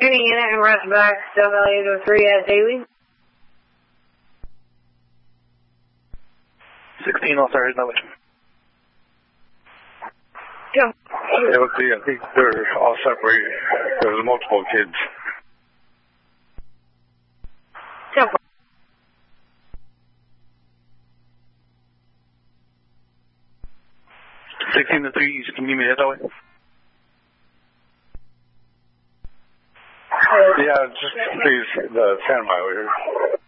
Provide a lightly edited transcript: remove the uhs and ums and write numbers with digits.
Shooting in it and rush back, Del Valle 803 at Daly. 16 on Saturday, that way. Go. Yeah, let's see, I think they're all separated. There's multiple kids. Go. 16 to 3, you can meet me that way. Yeah, just please, the Santa Mile here.